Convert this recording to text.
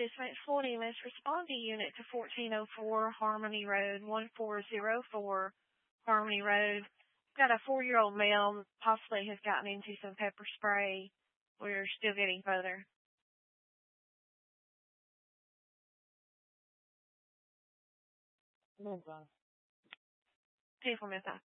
Dispatch 40, must respond to unit to 1404 Harmony Road, 1404 Harmony Road. Got a 4-year-old male, possibly has gotten into some pepper spray. We're still getting further. No, God. 10-4,